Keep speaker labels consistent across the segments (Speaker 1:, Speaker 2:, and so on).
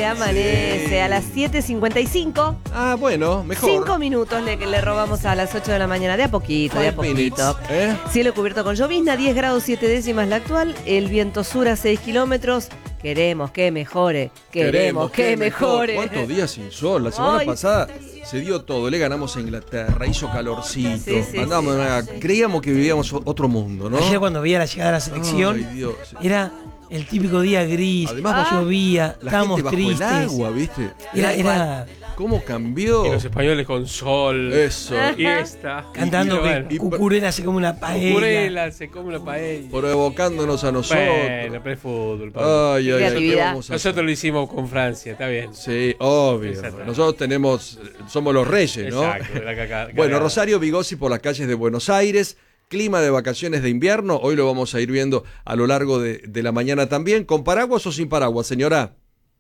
Speaker 1: amanece a las 7:55.
Speaker 2: Ah, bueno, mejor.
Speaker 1: 5 minutos le robamos a las 8 de la mañana, de a poquito, de a
Speaker 2: 5
Speaker 1: poquito.
Speaker 2: minutes,
Speaker 1: Cielo cubierto con llovizna, 10 grados 7 décimas la actual, el viento sur a 6 kilómetros. Queremos que mejore, queremos que mejore.
Speaker 2: ¿Cuántos días sin sol? La semana pasada se dio todo, le ganamos a Inglaterra, hizo calorcito.
Speaker 1: Sí.
Speaker 2: Creíamos que vivíamos otro mundo, ¿no?
Speaker 3: Ayer cuando veía la llegada de la selección,
Speaker 2: Ay, Dios.
Speaker 3: era el típico día gris,
Speaker 2: Además,
Speaker 3: llovía,
Speaker 2: La
Speaker 3: estábamos
Speaker 2: gente bajo
Speaker 3: tristes.
Speaker 2: el agua, ¿viste?
Speaker 3: Era
Speaker 2: ¿Cómo cambió?
Speaker 4: Y los españoles con sol.
Speaker 2: Eso.
Speaker 4: Y esta.
Speaker 3: cantando que Cucurella se come una paella.
Speaker 4: Cucurella se come una paella.
Speaker 2: Provocándonos a nosotros.
Speaker 4: Bueno, pre-fútbol, Pablo.
Speaker 2: Ay, ¿qué vamos a hacer?
Speaker 4: Nosotros lo hicimos con Francia, está bien.
Speaker 2: Sí, obvio.
Speaker 4: Exacto.
Speaker 2: Nosotros somos los reyes, ¿no?
Speaker 4: Exacto.
Speaker 2: Bueno, Rosario Vigossi por las calles de Buenos Aires. Clima de vacaciones de invierno. Hoy lo vamos a ir viendo a lo largo de la mañana también. ¿Con paraguas o sin paraguas, señora?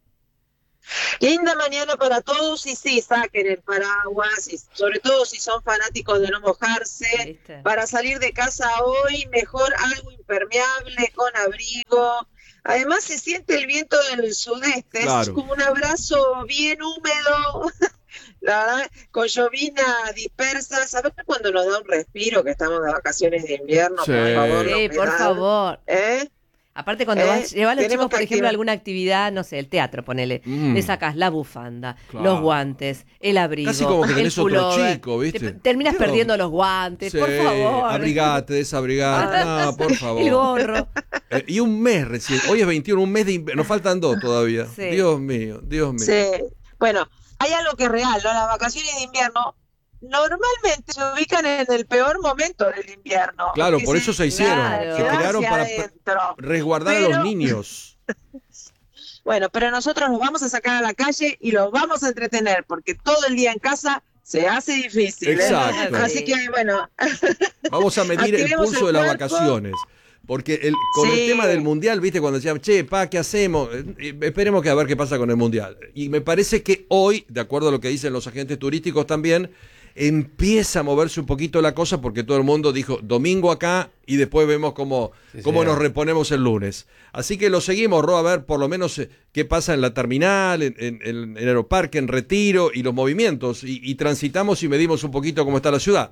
Speaker 5: Linda mañana para todos y sí, saquen el paraguas, y sobre todo si son fanáticos de no mojarse.
Speaker 1: ¿Viste?
Speaker 5: Para salir de casa hoy, mejor algo impermeable, con abrigo. Además se siente el viento del sudeste,
Speaker 2: Claro.
Speaker 5: es como un abrazo bien húmedo, la verdad, con llovizna dispersa. ¿Sabes cuando nos da un respiro que estamos de vacaciones de invierno?
Speaker 2: Sí.
Speaker 5: Por favor, la
Speaker 1: Sí, por
Speaker 5: humedad.
Speaker 1: favor.
Speaker 5: ¿Eh?
Speaker 1: Aparte, cuando vas, llevas a los
Speaker 5: tenemos
Speaker 1: chicos, por
Speaker 5: que
Speaker 1: ejemplo, a
Speaker 5: activar.
Speaker 1: alguna actividad, no sé, el teatro, ponele. Le sacas la bufanda,
Speaker 2: Claro.
Speaker 1: los guantes, el abrigo,
Speaker 2: Casi como que
Speaker 1: el
Speaker 2: tenés otro
Speaker 1: pullover.
Speaker 2: chico, ¿viste?
Speaker 1: Terminas
Speaker 2: Pero-
Speaker 1: perdiendo los guantes,
Speaker 2: Sí,
Speaker 1: por favor.
Speaker 2: abrigate, desabrigate. No, por favor.
Speaker 1: El gorro.
Speaker 2: Y un mes recién. Hoy es 21, un mes de invierno. Nos faltan 2 todavía.
Speaker 1: Sí.
Speaker 2: Dios mío, Dios mío.
Speaker 5: Sí. Bueno, hay algo que es real, ¿no? Las vacaciones de invierno normalmente se ubican en el peor momento del invierno.
Speaker 2: Claro,
Speaker 5: Porque
Speaker 2: por eso se hicieron.
Speaker 1: Claro.
Speaker 2: Se crearon
Speaker 5: hacia
Speaker 2: para
Speaker 5: adentro.
Speaker 2: resguardar a
Speaker 5: Pero-
Speaker 2: los niños.
Speaker 5: Bueno, pero nosotros los vamos a sacar a la calle y los vamos a entretener, porque todo el día en casa se hace difícil.
Speaker 2: Exacto.
Speaker 5: Así que, bueno,
Speaker 2: Vamos a medir el
Speaker 5: Activemos
Speaker 2: pulso de
Speaker 5: el
Speaker 2: las
Speaker 5: cuerpo.
Speaker 2: vacaciones. Porque con el
Speaker 5: Sí.
Speaker 2: tema del mundial, viste, cuando decían, che, ¿qué hacemos? Esperemos que a ver qué pasa con el mundial. Y me parece que hoy, de acuerdo a lo que dicen los agentes turísticos también, empieza a moverse un poquito la cosa porque todo el mundo dijo domingo acá y después vemos cómo nos reponemos el lunes. Así que lo seguimos, Ro, a ver por lo menos qué pasa en la terminal, en Aeroparque, en Retiro y los movimientos. Y transitamos y medimos un poquito cómo está la ciudad.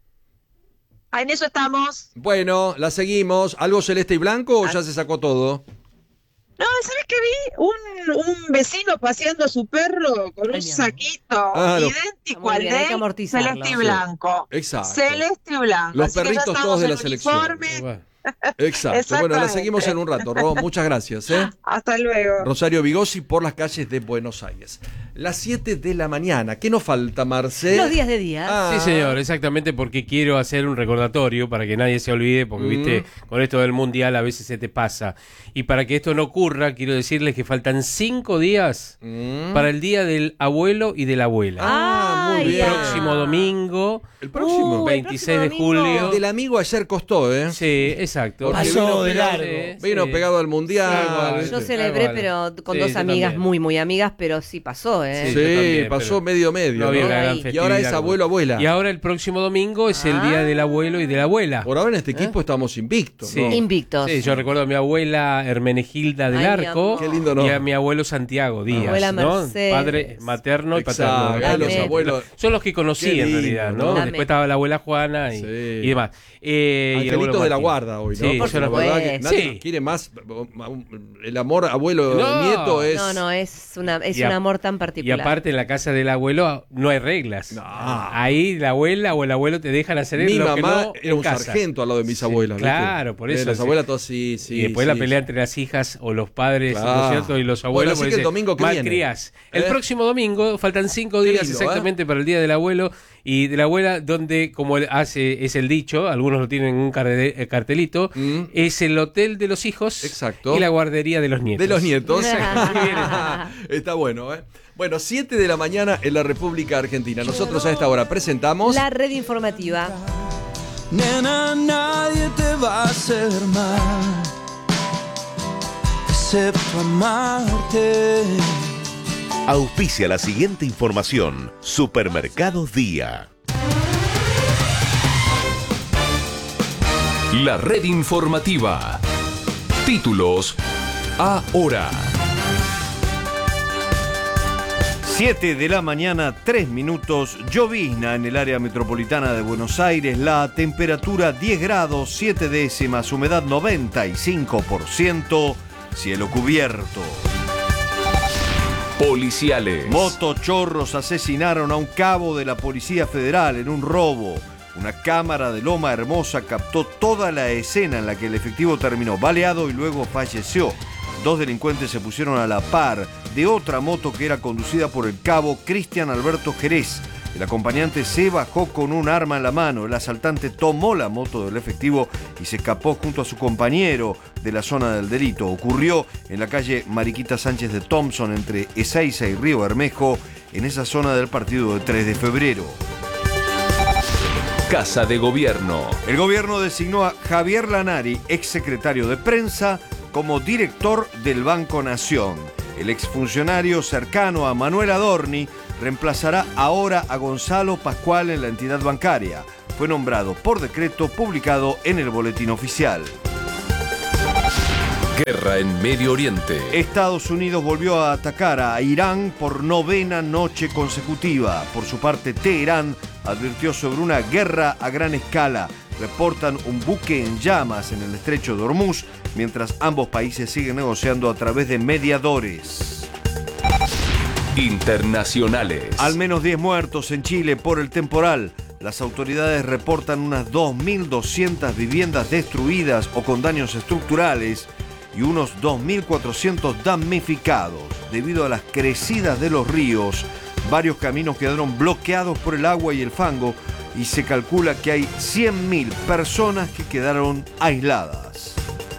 Speaker 5: en eso estamos.
Speaker 2: Bueno, la seguimos. ¿Algo celeste y blanco o ya se sacó todo?
Speaker 5: No, ¿sabes qué vi? Un vecino paseando a su perro con un saquito
Speaker 2: Claro.
Speaker 5: idéntico
Speaker 1: Muy
Speaker 5: al
Speaker 1: bien, hay que
Speaker 5: de
Speaker 1: amortizarlo.
Speaker 5: celeste y
Speaker 2: Sí.
Speaker 5: blanco.
Speaker 2: Exacto.
Speaker 5: Celeste y blanco.
Speaker 2: Los
Speaker 5: Así que ya
Speaker 2: perritos
Speaker 5: estamos
Speaker 2: todos de
Speaker 5: en
Speaker 2: la selección.
Speaker 5: uniforme.
Speaker 2: Exacto. Bueno, la
Speaker 5: Exactamente.
Speaker 2: seguimos en un rato, Ro. Muchas gracias.
Speaker 5: Hasta luego.
Speaker 2: Rosario Vigossi por las calles de Buenos Aires. Las 7 de la mañana. ¿Qué nos falta, Marce?
Speaker 1: Los días de día.
Speaker 2: Ah.
Speaker 4: Sí, señor, exactamente, porque quiero hacer un recordatorio para que nadie se olvide, porque viste, con esto del mundial a veces se te pasa. Y para que esto no ocurra, quiero decirles que faltan 5 días para el día del abuelo y de la abuela.
Speaker 2: Ah, muy
Speaker 1: Ay,
Speaker 2: bien.
Speaker 1: ya.
Speaker 4: Próximo domingo,
Speaker 2: El próximo.
Speaker 4: 26 de
Speaker 1: próximo domingo.
Speaker 4: julio.
Speaker 2: El del amigo ayer costó, ¿eh?
Speaker 4: Sí, exacto.
Speaker 2: Porque
Speaker 3: Pasó
Speaker 2: vino
Speaker 3: de
Speaker 2: pegado-
Speaker 3: largo.
Speaker 2: Vino
Speaker 4: Sí.
Speaker 2: pegado al mundial.
Speaker 4: Sí,
Speaker 2: ¿viste?
Speaker 1: Yo celebré,
Speaker 4: Igual.
Speaker 1: pero con
Speaker 4: Sí,
Speaker 1: dos
Speaker 4: yo
Speaker 1: amigas
Speaker 4: también.
Speaker 1: muy amigas, pero sí pasó, ¿eh?
Speaker 4: Sí,
Speaker 2: Sí,
Speaker 4: yo también,
Speaker 2: pasó
Speaker 4: pero
Speaker 2: medio.
Speaker 4: no había
Speaker 1: ¿no?
Speaker 4: una gran
Speaker 1: Y
Speaker 4: festividad.
Speaker 2: ahora es abuelo-abuela.
Speaker 4: Y ahora el próximo domingo es el día del abuelo y de la abuela.
Speaker 2: Por ahora en este equipo estamos invictos,
Speaker 4: Sí.
Speaker 2: ¿no?
Speaker 1: Invictos.
Speaker 4: Sí, yo recuerdo a mi abuela Hermenegilda del
Speaker 1: Ay, mi
Speaker 4: Arco
Speaker 1: amor.
Speaker 2: Qué lindo, ¿no?
Speaker 4: y a mi abuelo Santiago Díaz,
Speaker 1: Abuela
Speaker 4: ¿no?
Speaker 1: Mercedes.
Speaker 4: Padre materno y
Speaker 2: Exacto,
Speaker 4: paterno.
Speaker 1: los
Speaker 2: abuelos.
Speaker 4: Son los que conocí
Speaker 2: Qué
Speaker 4: en
Speaker 2: lindo,
Speaker 4: realidad,
Speaker 2: ¿no?
Speaker 4: ¿no?
Speaker 1: Dame.
Speaker 4: Después estaba la abuela Juana y,
Speaker 2: Sí.
Speaker 4: y demás. Y el abuelo
Speaker 2: Angelitos de la
Speaker 4: Martín.
Speaker 2: guarda hoy, ¿no?
Speaker 4: Sí,
Speaker 2: Porque
Speaker 4: yo
Speaker 2: la
Speaker 4: lo-
Speaker 2: verdad que
Speaker 1: Sí.
Speaker 2: nadie quiere más. El amor abuelo-nieto es...
Speaker 1: No, es
Speaker 4: Y a-
Speaker 1: un amor tan
Speaker 4: Y
Speaker 1: particular.
Speaker 4: aparte en la casa del abuelo no hay reglas.
Speaker 2: No.
Speaker 4: Ahí la abuela o el abuelo te dejan hacer
Speaker 2: Mi
Speaker 4: lo que
Speaker 2: mamá
Speaker 4: no
Speaker 2: era
Speaker 4: en
Speaker 2: un
Speaker 4: casa.
Speaker 2: sargento al lado de mis
Speaker 4: Sí,
Speaker 2: abuelas. ¿viste?
Speaker 4: claro, por eso,
Speaker 2: Las
Speaker 4: sí.
Speaker 2: abuelas todas sí.
Speaker 4: Y después la pelea entre las hijas o los padres,
Speaker 2: Claro.
Speaker 4: ¿no es cierto? Y los
Speaker 2: Bueno,
Speaker 4: abuelos.
Speaker 2: así
Speaker 4: porque
Speaker 2: que el
Speaker 4: dice,
Speaker 2: domingo que viene.
Speaker 4: malcriás. El
Speaker 2: ¿Eh?
Speaker 4: próximo domingo, faltan 5
Speaker 2: Qué
Speaker 4: días
Speaker 2: lindo,
Speaker 4: exactamente para el día del abuelo y de la abuela, donde, como es el dicho, algunos lo tienen en un cartelito, es el hotel de los hijos.
Speaker 2: Exacto.
Speaker 4: Y la guardería de los nietos.
Speaker 2: De los nietos. Está bueno, ¿eh? Bueno, 7 de la mañana en la República Argentina. Nosotros a esta hora presentamos...
Speaker 1: La red informativa.
Speaker 6: Nena, nadie te va a hacer mal, excepto amarte.
Speaker 7: Auspicia la siguiente información. Supermercados Día.
Speaker 8: La red informativa. Títulos ahora. 7 de la mañana, 3 minutos, llovizna en el área metropolitana de Buenos Aires, la temperatura 10 grados, 7 décimas, humedad 95%, cielo cubierto.
Speaker 9: Policiales.
Speaker 8: Motochorros asesinaron a un cabo de la Policía Federal en un robo. Una cámara de Loma Hermosa captó toda la escena en la que el efectivo terminó baleado y luego falleció. 2 delincuentes se pusieron a la par de otra moto que era conducida por el cabo Cristian Alberto Jerez. El acompañante se bajó con un arma en la mano. El asaltante tomó la moto del efectivo y se escapó junto a su compañero de la zona del delito. Ocurrió en la calle Mariquita Sánchez de Thompson, entre Ezeiza y Río Bermejo, en esa zona del partido de 3 de febrero.
Speaker 9: Casa de Gobierno.
Speaker 8: El gobierno designó a Javier Lanari, exsecretario de Prensa, como director del Banco Nación. El exfuncionario cercano a Manuel Adorni reemplazará ahora a Gonzalo Pascual en la entidad bancaria. Fue nombrado por decreto publicado en el Boletín Oficial.
Speaker 9: Guerra en Medio Oriente.
Speaker 8: Estados Unidos volvió a atacar a Irán por 9ª noche consecutiva. Por su parte, Teherán advirtió sobre una guerra a gran escala. Reportan un buque en llamas en el estrecho de Hormuz, mientras ambos países siguen negociando a través de mediadores.
Speaker 9: Internacionales.
Speaker 8: Al menos 10 muertos en Chile por el temporal. Las autoridades reportan unas 2.200 viviendas destruidas o con daños estructurales y unos 2.400 damnificados. Debido a las crecidas de los ríos, varios caminos quedaron bloqueados por el agua y el fango y se calcula que hay 100.000 personas que quedaron aisladas.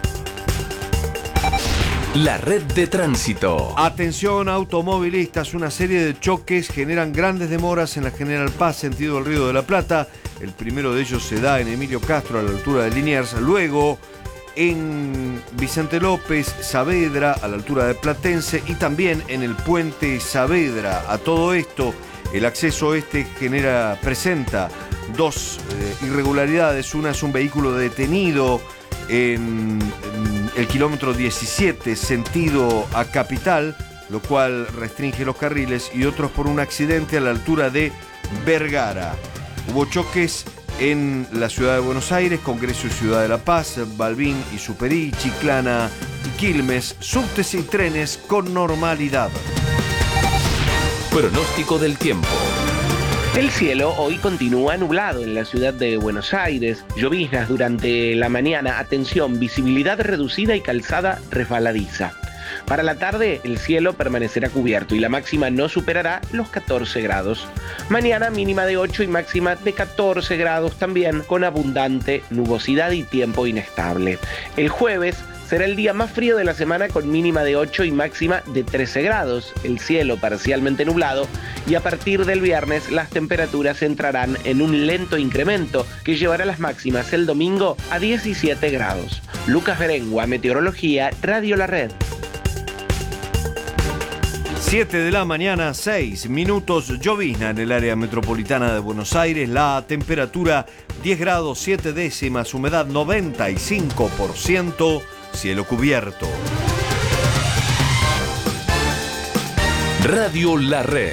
Speaker 9: La red de tránsito.
Speaker 8: Atención automovilistas, una serie de choques generan grandes demoras en la General Paz, sentido del Río de la Plata. El primero de ellos se da en Emilio Castro a la altura de Liniers, luego en Vicente López, Saavedra a la altura de Platense y también en el puente Saavedra. A todo esto, el acceso presenta 2 irregularidades. Una es un vehículo detenido en el kilómetro 17, sentido a Capital, lo cual restringe los carriles, y otros por un accidente a la altura de Vergara. Hubo choques en la ciudad de Buenos Aires, Congreso y Ciudad de La Paz, Balbín y Superí, Chiclana y Quilmes, subtes y trenes con normalidad.
Speaker 9: Pronóstico del tiempo.
Speaker 10: El cielo hoy continúa nublado en la ciudad de Buenos Aires, lloviznas durante la mañana, atención, visibilidad reducida y calzada resbaladiza. Para la tarde el cielo permanecerá cubierto y la máxima no superará los 14 grados. Mañana mínima de 8 y máxima de 14 grados también, con abundante nubosidad y tiempo inestable. El jueves será el día más frío de la semana con mínima de 8 y máxima de 13 grados, el cielo parcialmente nublado, y a partir del viernes las temperaturas entrarán en un lento incremento que llevará las máximas el domingo a 17 grados. Lucas Berengua, Meteorología, Radio La Red.
Speaker 8: 7 de la mañana, 6 minutos, llovizna en el área metropolitana de Buenos Aires, la temperatura 10 grados 7 décimas, humedad 95%, cielo cubierto.
Speaker 9: Radio La Red.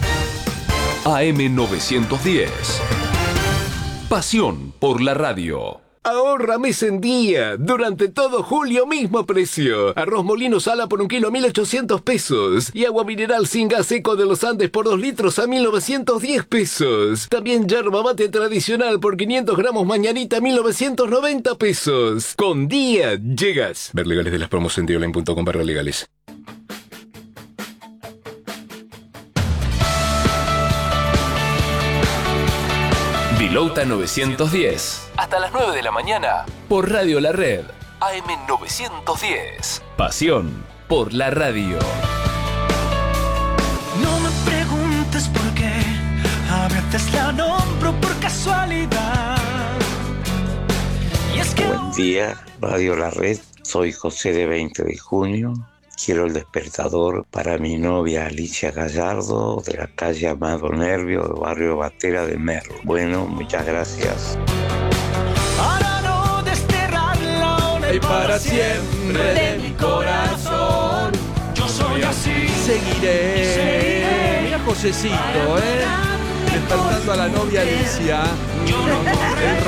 Speaker 9: AM 910. Pasión por la radio.
Speaker 11: Ahorra mes en día. Durante todo julio, mismo precio. Arroz molino sala por 1 kilo a 1.800 pesos. Y agua mineral sin gas seco de los Andes por 2 litros a 1.910 pesos. También yerba mate tradicional por 500 gramos mañanita a 1.990 pesos. Con día llegas. Ver legales de las promos en dioline.com/legales.
Speaker 9: Villouta 910. Hasta las 9 de la mañana. Por Radio La Red. AM 910. Pasión por la radio.
Speaker 6: No me preguntes por qué. A veces la nombro por casualidad. Y es que
Speaker 12: buen día, Radio La Red. Soy José de 20 de junio. Quiero el despertador para mi novia Alicia Gallardo, de la calle Amado Nervio, del barrio Batera de Merlo. Bueno, muchas gracias.
Speaker 6: para no desterrarla
Speaker 2: Y para siempre de mi corazón,
Speaker 6: yo soy así.
Speaker 2: seguiré. Josecito, despertando a la novia Alicia.